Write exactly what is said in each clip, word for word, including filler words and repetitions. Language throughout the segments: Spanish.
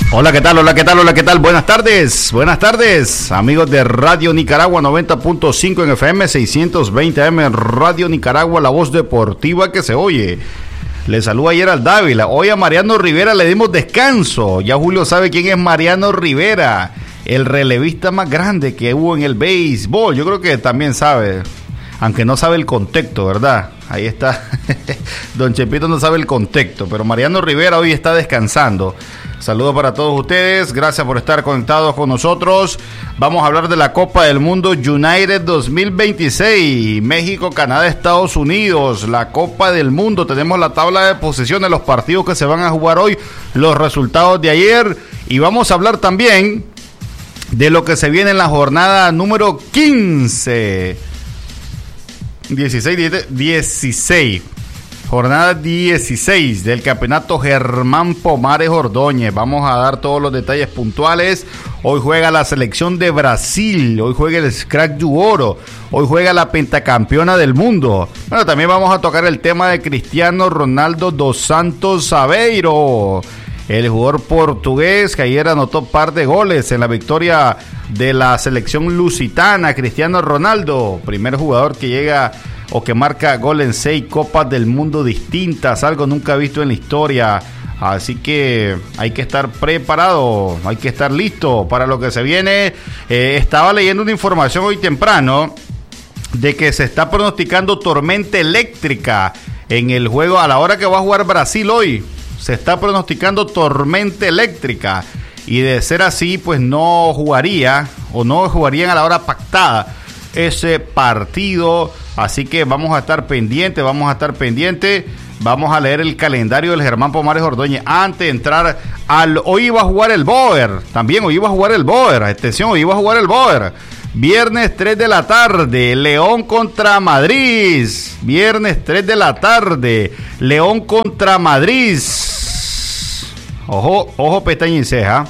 Hola, ¿qué tal? Hola, ¿qué tal? Hola, ¿qué tal? Buenas tardes, buenas tardes, amigos de Radio Nicaragua noventa punto cinco en F M, seiscientos veinte A M, Radio Nicaragua, la voz deportiva que se oye. Le saluda ayer al Dávila. Hoy a Mariano Rivera le dimos descanso. Ya Julio sabe quién es Mariano Rivera, el relevista más grande que hubo en el béisbol. Yo creo que también sabe, aunque no sabe el contexto, ¿verdad? Ahí está. Don Chepito no sabe el contexto, pero Mariano Rivera hoy está descansando. Saludos para todos ustedes, gracias por estar conectados con nosotros. Vamos a hablar de la Copa del Mundo United dos mil veintiséis, México, Canadá, Estados Unidos, la Copa del Mundo. Tenemos la tabla de posiciones, los partidos que se van a jugar hoy, los resultados de ayer, y vamos a hablar también de lo que se viene en la jornada número quince, dieciséis, dieciséis. Jornada dieciséis del campeonato Germán Pomares Ordóñez. Vamos a dar todos los detalles puntuales. Hoy juega la selección de Brasil. Hoy juega el Scratch du Oro. Hoy juega la pentacampeona del mundo. Bueno, también vamos a tocar el tema de Cristiano Ronaldo dos Santos Aveiro, el jugador portugués que ayer anotó par de goles en la victoria de la selección lusitana. Cristiano Ronaldo, primer jugador que llega o que marca gol en seis Copas del Mundo distintas, algo nunca visto en la historia. Así que hay que estar preparado, hay que estar listo para lo que se viene. Eh, estaba leyendo una información hoy temprano de que se está pronosticando tormenta eléctrica en el juego a la hora que va a jugar Brasil hoy. Se está pronosticando tormenta eléctrica, y de ser así, pues no jugaría o no jugarían a la hora pactada ese partido. Así que vamos a estar pendientes, vamos a estar pendientes. Vamos a leer el calendario del Germán Pomares Ordóñez antes de entrar al... Hoy iba a jugar el Boer, también hoy iba a jugar el Boer, atención, hoy iba a jugar el Boer. Viernes tres de la tarde, León contra Madrid. Viernes tres de la tarde, León contra Madrid. Ojo, ojo, pestaña y ceja.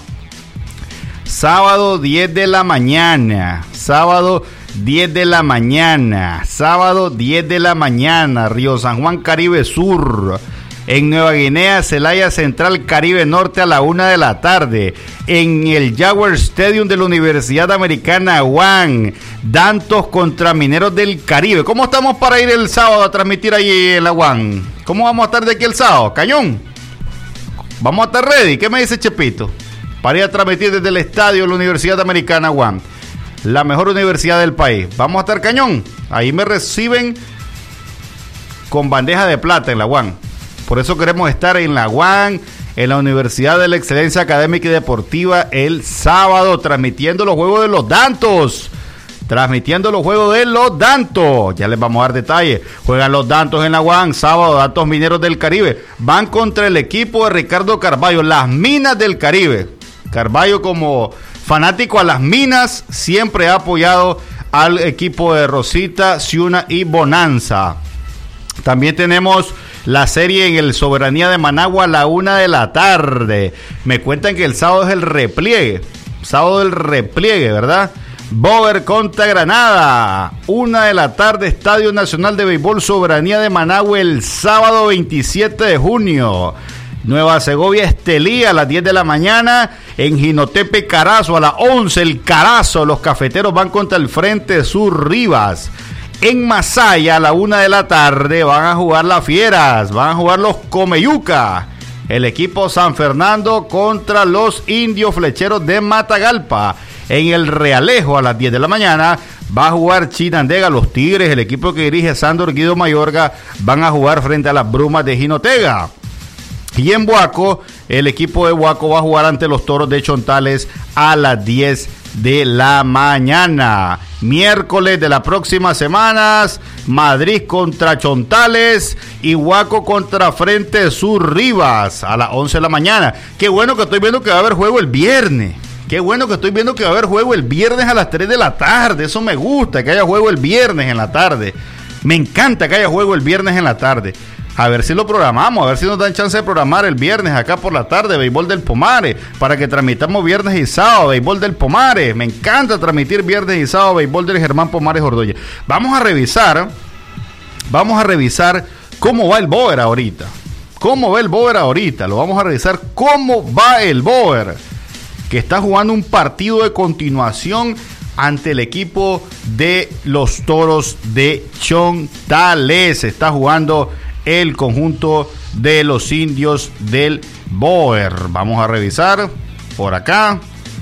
Sábado diez de la mañana, sábado diez de la mañana, sábado diez de la mañana, Río San Juan, Caribe Sur. En Nueva Guinea, Celaya Central, Caribe Norte a la una de la tarde. En el Jaguar Stadium de la Universidad Americana Juan, Dantos contra Mineros del Caribe. ¿Cómo estamos para ir el sábado a transmitir allí en la Juan? ¿Cómo vamos a estar de aquí el sábado? Cañón. Vamos a estar ready. ¿Qué me dice Chepito? Para ir a transmitir desde el estadio de la Universidad Americana Juan, la mejor universidad del país. Vamos a estar cañón. Ahí me reciben con bandeja de plata en la U A N. Por eso queremos estar en la U A N, en la Universidad de la Excelencia Académica y Deportiva, el sábado, transmitiendo los juegos de los Dantos. Transmitiendo los juegos de los Dantos. Ya les vamos a dar detalles. Juegan los Dantos en la U A N, sábado, Dantos Mineros del Caribe. Van contra el equipo de Ricardo Carballo, las Minas del Caribe. Carballo, como fanático a las minas, siempre ha apoyado al equipo de Rosita, Ciuna y Bonanza. También tenemos la serie en el Soberanía de Managua a la una de la tarde. Me cuentan que el sábado es el repliegue. Sábado del repliegue, ¿verdad? Boer contra Granada. Una de la tarde, Estadio Nacional de Béisbol Soberanía de Managua el sábado veintisiete de junio. Nueva Segovia, Estelía a las diez de la mañana. En Jinotepe, Carazo a las once, el Carazo. Los cafeteros van contra el Frente Sur Rivas. En Masaya a la una de la tarde van a jugar las Fieras, van a jugar los Comeyuca. El equipo San Fernando contra los Indios Flecheros de Matagalpa. En el Realejo a las diez de la mañana va a jugar Chinandega, los Tigres, el equipo que dirige Sandor Guido Mayorga, van a jugar frente a las Brumas de Jinotega. Y en Buaco, el equipo de Buaco va a jugar ante los Toros de Chontales a las diez de la mañana. Miércoles de las próximas semanas, Madrid contra Chontales y Buaco contra Frente Sur Rivas a las once de la mañana. Qué bueno que estoy viendo que va a haber juego el viernes. Qué bueno que estoy viendo que va a haber juego el viernes a las tres de la tarde. Eso me gusta, que haya juego el viernes en la tarde. Me encanta que haya juego el viernes en la tarde. A ver si lo programamos, a ver si nos dan chance de programar el viernes acá por la tarde, Béisbol del Pomare, para que transmitamos viernes y sábado, Béisbol del Pomare. Me encanta transmitir viernes y sábado, Béisbol del Germán Pomares Ordóñez. Vamos a revisar, vamos a revisar cómo va el Boer ahorita. ¿Cómo va el Boer ahorita? Lo vamos a revisar. ¿Cómo va el Boer? Que está jugando un partido de continuación ante el equipo de los Toros de Chontales. Está jugando el conjunto de los indios del Boer. Vamos a revisar por acá.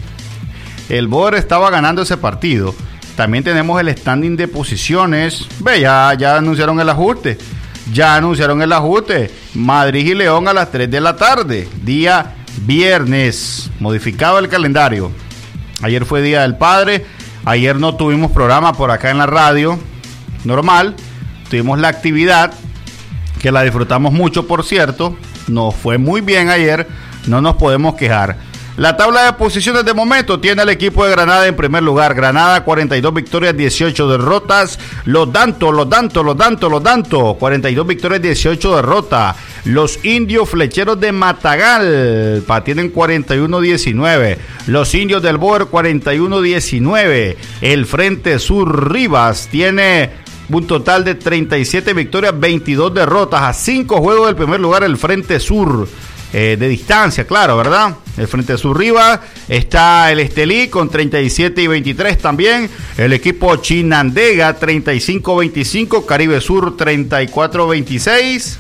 El Boer estaba ganando ese partido. También tenemos el standing de posiciones. Ve, ya, ya anunciaron el ajuste. Ya anunciaron el ajuste. Madrid y León a las tres de la tarde. Día viernes. Modificado el calendario. Ayer fue Día del Padre. Ayer no tuvimos programa por acá en la radio. Normal. Tuvimos la actividad, que la disfrutamos mucho, por cierto. Nos fue muy bien ayer. No nos podemos quejar. La tabla de posiciones de momento tiene al equipo de Granada en primer lugar. Granada, cuarenta y dos victorias, dieciocho derrotas. Los Dantos, los Dantos, los Dantos, los Dantos. cuarenta y dos victorias, dieciocho derrotas. Los Indios Flecheros de Matagalpa tienen cuarenta y uno diecinueve. Los Indios del Boer, cuarenta y uno diecinueve. El Frente Sur Rivas tiene un total de treinta y siete victorias, veintidós derrotas. A cinco juegos del primer lugar el Frente Sur. Eh, de distancia, claro, ¿verdad? El Frente Sur Rivas, está el Estelí con treinta y siete y veintitrés también, el equipo Chinandega treinta y cinco veinticinco, Caribe Sur treinta y cuatro veintiséis,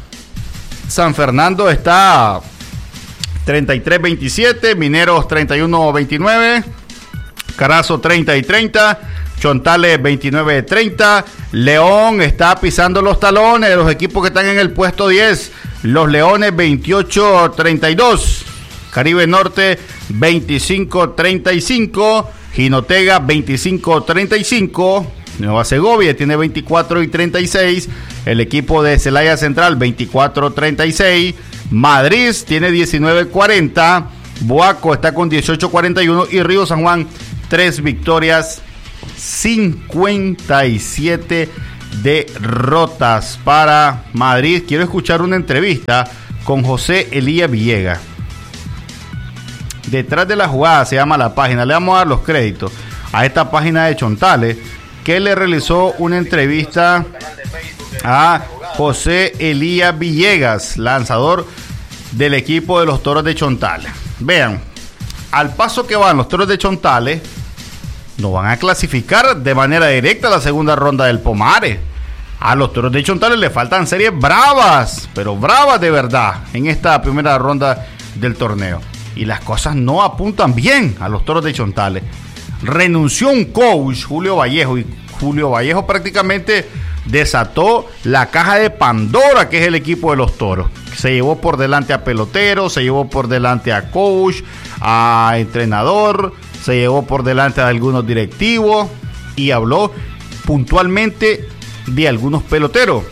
San Fernando está treinta y tres veintisiete, Mineros treinta y uno veintinueve, Carazo treinta y treinta, Chontales veintinueve treinta, León está pisando los talones de los equipos que están en el puesto diez. Los Leones veintiocho treinta y dos, Caribe Norte veinticinco treinta y cinco, Jinotega veinticinco treinta y cinco, Nueva Segovia tiene veinticuatro y treinta y seis, el equipo de Celaya Central veinticuatro treinta y seis, Madrid tiene diecinueve cuarenta, Boaco está con dieciocho cuarenta y uno y Río San Juan tres victorias, cincuenta y siete derrotas para Madrid. Quiero escuchar una entrevista con José Elías Villegas. Detrás de la jugada se llama la página. Le vamos a dar los créditos a esta página de Chontales, que le realizó una entrevista a José Elías Villegas, lanzador del equipo de los Toros de Chontales. Vean, al paso que van los Toros de Chontales, no van a clasificar de manera directa a la segunda ronda del Pomare. A los Toros de Chontales le faltan series bravas, pero bravas de verdad, en esta primera ronda del torneo. Y las cosas no apuntan bien a los Toros de Chontales. Renunció un coach, Julio Vallejo, y Julio Vallejo prácticamente desató la caja de Pandora, que es el equipo de los Toros. Se llevó por delante a pelotero, se llevó por delante a coach, a entrenador, se llevó por delante a algunos directivos y habló puntualmente de algunos peloteros.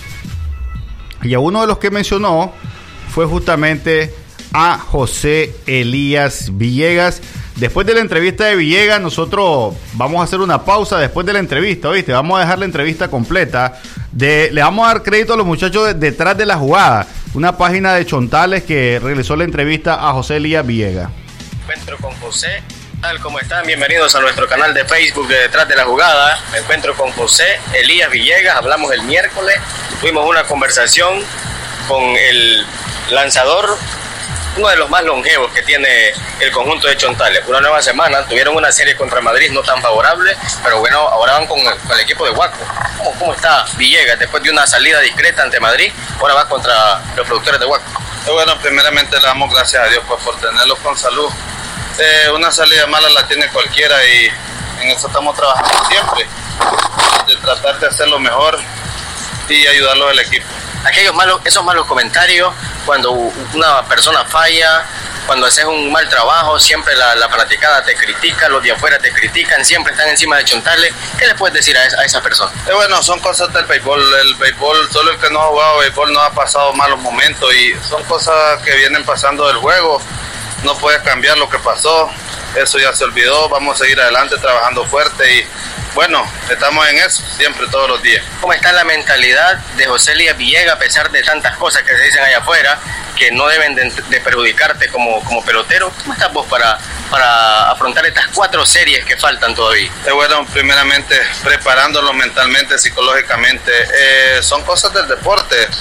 Y a uno de los que mencionó fue justamente a José Elías Villegas. Después de la entrevista de Villegas, nosotros vamos a hacer una pausa después de la entrevista, ¿viste? Vamos a dejar la entrevista completa. De, le vamos a dar crédito a los muchachos de, detrás de la jugada, una página de Chontales que realizó la entrevista a José Elías Villegas. Encuentro con José. ¿Cómo están? Bienvenidos a nuestro canal de Facebook de Detrás de la Jugada. Me encuentro con José Elías Villegas. Hablamos el miércoles. Tuvimos una conversación con el lanzador, uno de los más longevos que tiene el conjunto de Chontales. Una nueva semana, tuvieron una serie contra Madrid no tan favorable, pero bueno, ahora van con el, con el equipo de Huaco. ¿Cómo, ¿Cómo está Villegas después de una salida discreta ante Madrid? Ahora va contra los productores de Huaco. Bueno, primeramente le damos gracias a Dios pues, por tenerlos con salud. Eh, una salida mala la tiene cualquiera y en eso estamos trabajando siempre, de tratar de hacer lo mejor y ayudarlo al equipo. Aquellos malos, esos malos comentarios, cuando una persona falla, cuando haces un mal trabajo, siempre la, la fanaticada te critica, los de afuera te critican, siempre están encima de Chontales. ¿Qué les puedes decir a esa, a esa persona? Eh, bueno, son cosas del béisbol. El béisbol, solo el que no ha jugado béisbol no ha pasado malos momentos y son cosas que vienen pasando del juego. No puedes cambiar lo que pasó, eso ya se olvidó, vamos a seguir adelante trabajando fuerte y bueno, estamos en eso siempre, todos los días. ¿Cómo está la mentalidad de José Elías Villegas a pesar de tantas cosas que se dicen allá afuera que no deben de, de perjudicarte como, como pelotero? ¿Cómo estás vos para, para afrontar estas cuatro series que faltan todavía? Eh, bueno, primeramente preparándolo mentalmente, psicológicamente, eh, son cosas del deporte.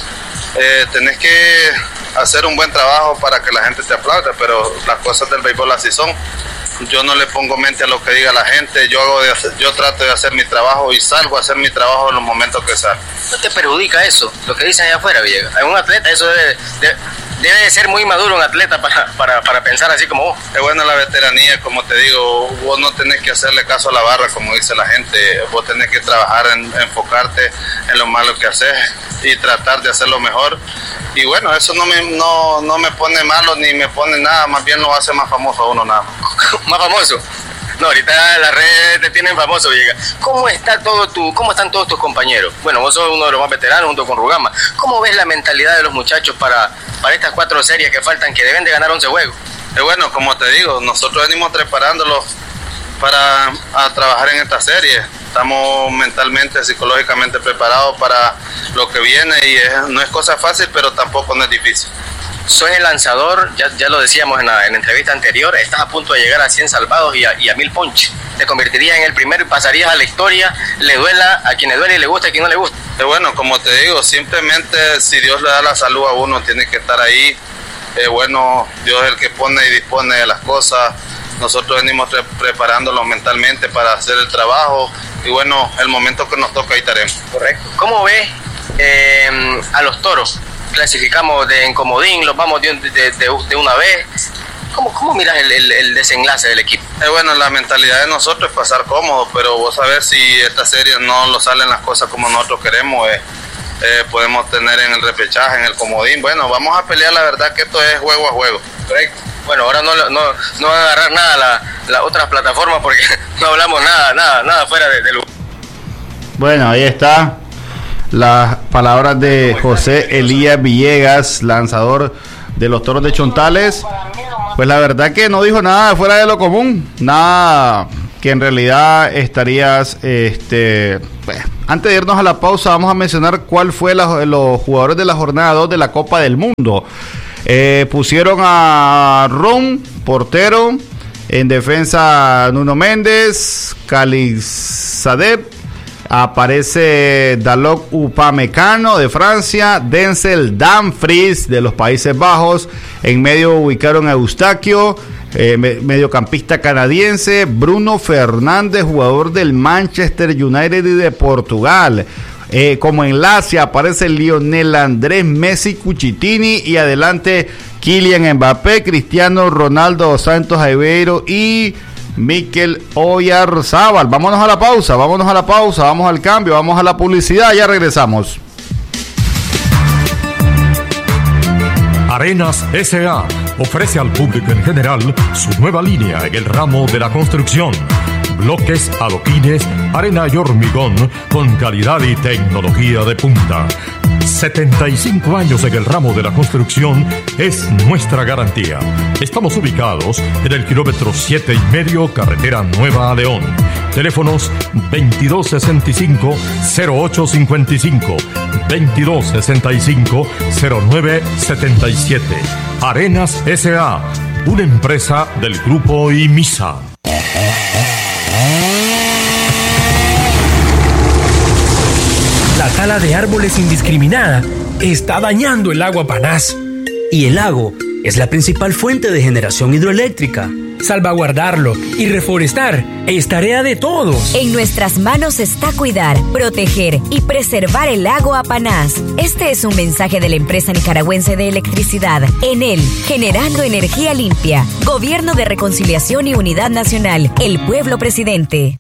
eh, tenés que hacer un buen trabajo para que la gente te aplaude, pero las cosas del béisbol así son. Yo no le pongo mente a lo que diga la gente, yo hago de hacer, yo trato de hacer mi trabajo y salgo a hacer mi trabajo en los momentos que salgo. ¿No te perjudica eso, lo que dicen allá afuera, Villegas? En un atleta eso debe, debe, debe de ser muy maduro un atleta para, para, para pensar así como vos. Es buena la veteranía, como te digo, vos no tenés que hacerle caso a la barra, como dice la gente, vos tenés que trabajar, en, enfocarte en lo malo que haces y tratar de hacerlo mejor. Y bueno, eso no me, no, no me pone malo ni me pone nada, más bien lo hace más famoso a uno nada más. ¿Más famoso? No, ahorita las redes te tienen famoso, Villegas. ¿Cómo está todo tu, cómo están todos tus compañeros? Bueno, vos sos uno de los más veteranos junto con Rugama. ¿Cómo ves la mentalidad de los muchachos para, para estas cuatro series que faltan, que deben de ganar once juegos? Eh, bueno, como te digo, nosotros venimos preparándolos para a trabajar en esta serie. Estamos mentalmente, psicológicamente preparados para lo que viene y es, no es cosa fácil, pero tampoco no es difícil. Soy el lanzador, ya, ya lo decíamos en la, en la entrevista anterior, estás a punto de llegar a cien salvados y a, y a mil ponches. Te convertirías en el primero y pasarías a la historia, le duela a quien le duele y le gusta a quien no le gusta. Eh, bueno, como te digo, simplemente si Dios le da la salud a uno, tiene que estar ahí. Eh, bueno, Dios es el que pone y dispone de las cosas. Nosotros venimos pre- preparándolos mentalmente para hacer el trabajo y bueno, el momento que nos toca ahí estaremos. Correcto. ¿Cómo ves eh, a los Toros? Clasificamos de, en comodín, los vamos de, de, de, de una vez. ¿Cómo, cómo miras el, el, el desenlace del equipo? Eh, bueno, la mentalidad de nosotros es pasar cómodo, pero vos sabés si esta serie no lo salen las cosas como nosotros queremos, eh, eh, podemos tener en el repechaje, en el comodín. Bueno, vamos a pelear, la verdad que esto es juego a juego. Correcto. Bueno, ahora no, no, no van a agarrar nada las la otras plataformas porque no hablamos nada, nada, nada fuera de, de lugar. Bueno, ahí está las palabras de José Elías Villegas, lanzador de los Toros de Chontales. Pues la verdad que no dijo nada fuera de lo común, nada que en realidad estarías, este, pues, antes de irnos a la pausa vamos a mencionar cuál fue la, los jugadores de la jornada dos de la Copa del Mundo. Eh, pusieron a Ron, portero, en defensa Nuno Méndez, Khalilzadeh, aparece Dalot Upamecano de Francia, Denzel Dumfries de los Países Bajos, en medio ubicaron a Eustaquio, eh, mediocampista canadiense, Bruno Fernández, jugador del Manchester United y de Portugal. Eh, como enlace aparece Lionel Andrés Messi Cuchitini y adelante Kylian Mbappé, Cristiano Ronaldo Santos Aveiro y Mikel Oyarzábal. Vámonos a la pausa, vámonos a la pausa, vamos al cambio, vamos a la publicidad, ya regresamos. Arenas S A ofrece al público en general su nueva línea en el ramo de la construcción. Bloques, adoquines, arena y hormigón con calidad y tecnología de punta. setenta y cinco años en el ramo de la construcción es nuestra garantía. Estamos ubicados en el kilómetro siete y medio, carretera Nueva a León. Teléfonos veintidós sesenta y cinco, cero ocho cincuenta y cinco, veintidós sesenta y cinco, cero nueve setenta y siete. Arenas S A, una empresa del grupo IMISA. La tala de árboles indiscriminada está dañando el agua Panás. Y el lago es la principal fuente de generación hidroeléctrica. Salvaguardarlo y reforestar es tarea de todos. En nuestras manos está cuidar, proteger y preservar el lago Apanás. Este es un mensaje de la empresa nicaragüense de electricidad, Enel, generando energía limpia. Gobierno de Reconciliación y Unidad Nacional, el pueblo presidente.